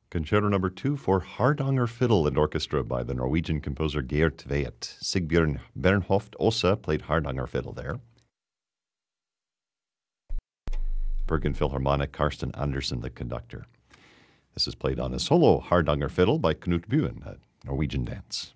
Concerto number 2 for Hardanger Fiddle and Orchestra by the Norwegian composer Geir Tvedt. Sigbjørn Bernhoft Ossa played Hardanger Fiddle there. Bergen Philharmonic, Karsten Andersen, the conductor. This is played on a solo Hardanger Fiddle by Knut Buen, a Norwegian dance.